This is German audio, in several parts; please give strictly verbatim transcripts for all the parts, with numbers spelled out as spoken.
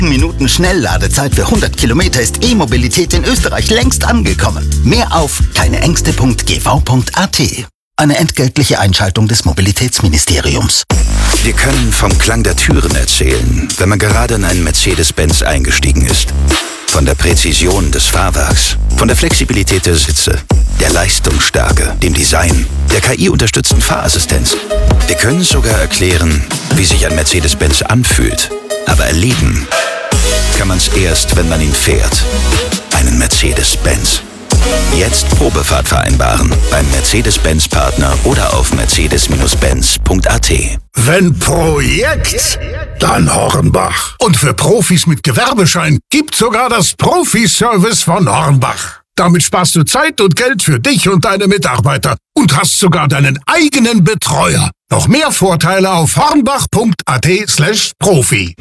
Minuten Schnellladezeit für hundert Kilometer ist E-Mobilität in Österreich längst angekommen. Mehr auf keineängste punkt g v punkt a t. Eine entgeltliche Einschaltung des Mobilitätsministeriums. Wir können vom Klang der Türen erzählen, wenn man gerade in einen Mercedes-Benz eingestiegen ist. Von der Präzision des Fahrwerks, von der Flexibilität der Sitze, der Leistungsstärke, dem Design, der K I-unterstützten Fahrassistenz. Wir können sogar erklären, wie sich ein Mercedes-Benz anfühlt. Aber erleben kann man es erst, wenn man ihn fährt. Einen Mercedes-Benz. Jetzt Probefahrt vereinbaren beim Mercedes-Benz-Partner oder auf mercedes Benz punkt a t. Wenn Projekt, dann Hornbach. Und für Profis mit Gewerbeschein gibt sogar das Profi-Service von Hornbach. Damit sparst du Zeit und Geld für dich und deine Mitarbeiter und hast sogar deinen eigenen Betreuer. Noch mehr Vorteile auf hornbach punkt a t slash profi.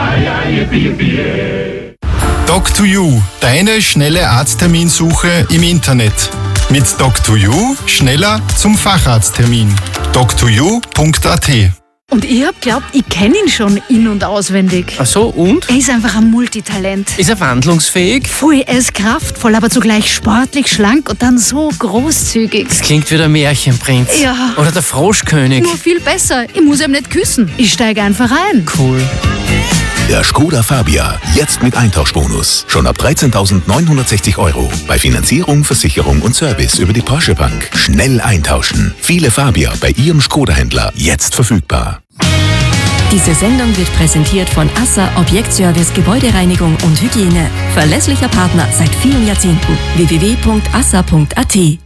Doc to You, deine schnelle Arztterminsuche im Internet. Mit Doc to You schneller zum Facharzttermin. doc to you punkt a t. Und ich hab glaubt, ich kenne ihn schon in- und auswendig. Ach so, und? Er ist einfach ein Multitalent. Ist er wandlungsfähig? Voll, er ist kraftvoll, aber zugleich sportlich, schlank und dann so großzügig. Das klingt wie der Märchenprinz. Ja. Oder der Froschkönig. Nur viel besser. Ich muss ihm nicht küssen. Ich steige einfach ein. Cool. Der Skoda Fabia, jetzt mit Eintauschbonus. Schon ab dreizehntausendneunhundertsechzig Euro. Bei Finanzierung, Versicherung und Service über die Porsche Bank. Schnell eintauschen. Viele Fabia bei Ihrem Skoda-Händler jetzt verfügbar. Diese Sendung wird präsentiert von ASSA Objektservice Gebäudereinigung und Hygiene. Verlässlicher Partner seit vielen Jahrzehnten. w w w punkt assa punkt a t.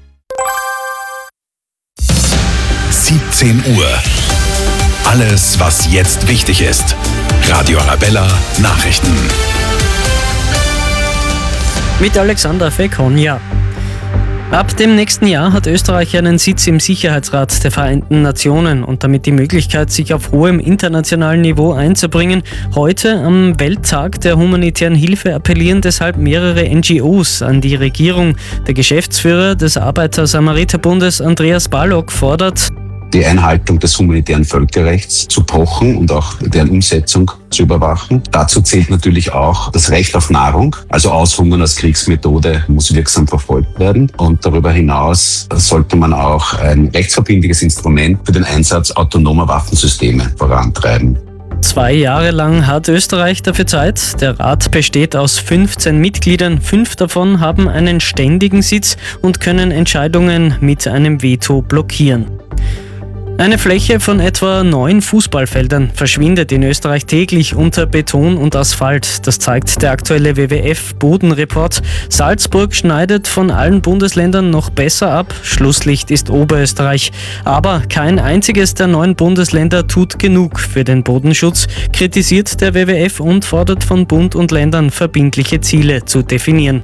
siebzehn Uhr. Alles, was jetzt wichtig ist. Radio Arabella Nachrichten. Mit Alexander Fekonja. Ab dem nächsten Jahr hat Österreich einen Sitz im Sicherheitsrat der Vereinten Nationen und damit die Möglichkeit, sich auf hohem internationalen Niveau einzubringen. Heute am Welttag der humanitären Hilfe appellieren deshalb mehrere N G Os an die Regierung. Der Geschäftsführer des Arbeiter-Samariter-Bundes Andreas Balog fordert, die Einhaltung des humanitären Völkerrechts zu pochen und auch deren Umsetzung zu überwachen. Dazu zählt natürlich auch das Recht auf Nahrung, also Aushungern als Kriegsmethode muss wirksam verfolgt werden. Und darüber hinaus sollte man auch ein rechtsverbindliches Instrument für den Einsatz autonomer Waffensysteme vorantreiben. Zwei Jahre lang hat Österreich dafür Zeit. Der Rat besteht aus fünfzehn Mitgliedern. Fünf davon haben einen ständigen Sitz und können Entscheidungen mit einem Veto blockieren. Eine Fläche von etwa neun Fußballfeldern verschwindet in Österreich täglich unter Beton und Asphalt. Das zeigt der aktuelle W W F-Bodenreport. Salzburg schneidet von allen Bundesländern noch besser ab. Schlusslicht ist Oberösterreich. Aber kein einziges der neun Bundesländer tut genug für den Bodenschutz, kritisiert der W W F und fordert von Bund und Ländern verbindliche Ziele zu definieren.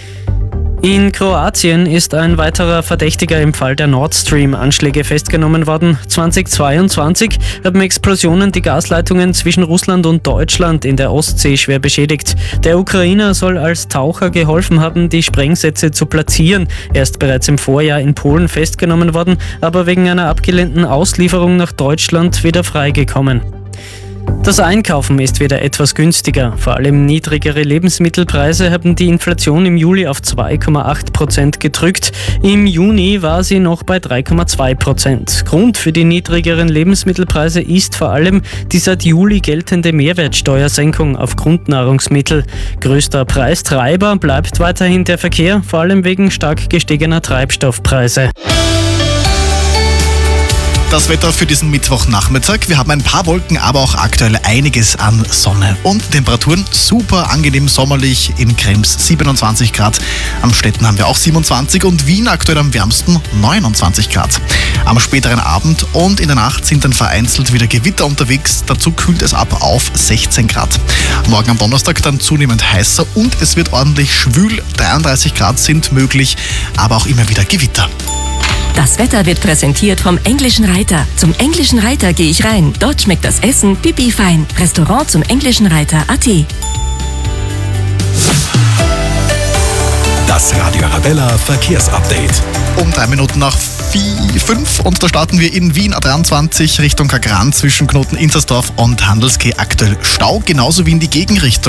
In Kroatien ist ein weiterer Verdächtiger im Fall der Nord Stream-Anschläge festgenommen worden. zweitausendzweiundzwanzig haben Explosionen die Gasleitungen zwischen Russland und Deutschland in der Ostsee schwer beschädigt. Der Ukrainer soll als Taucher geholfen haben, die Sprengsätze zu platzieren. Er ist bereits im Vorjahr in Polen festgenommen worden, aber wegen einer abgelehnten Auslieferung nach Deutschland wieder freigekommen. Das Einkaufen ist wieder etwas günstiger. Vor allem niedrigere Lebensmittelpreise haben die Inflation im Juli auf zwei Komma acht Prozent gedrückt. Im Juni war sie noch bei drei Komma zwei Prozent. Grund für die niedrigeren Lebensmittelpreise ist vor allem die seit Juli geltende Mehrwertsteuersenkung auf Grundnahrungsmittel. Größter Preistreiber bleibt weiterhin der Verkehr, vor allem wegen stark gestiegener Treibstoffpreise. Das Wetter für diesen Mittwochnachmittag. Wir haben ein paar Wolken, aber auch aktuell einiges an Sonne. Und Temperaturen super angenehm sommerlich in Krems siebenundzwanzig Grad. Am Städten haben wir auch siebenundzwanzig und Wien aktuell am wärmsten neunundzwanzig Grad. Am späteren Abend und in der Nacht sind dann vereinzelt wieder Gewitter unterwegs. Dazu kühlt es ab auf sechzehn Grad. Morgen am Donnerstag dann zunehmend heißer und es wird ordentlich schwül. dreiunddreißig Grad sind möglich, aber auch immer wieder Gewitter. Das Wetter wird präsentiert vom Englischen Reiter. Zum Englischen Reiter gehe ich rein. Dort schmeckt das Essen pipi fein. Restaurant zum Englischen Reiter punkt a t. Das Radio Arabella Verkehrsupdate. Um drei Minuten nach vier, fünf und da starten wir in Wien A dreiundzwanzig Richtung Kagran zwischen Knoten Inzersdorf und Handelsquai aktuell Stau, genauso wie in die Gegenrichtung.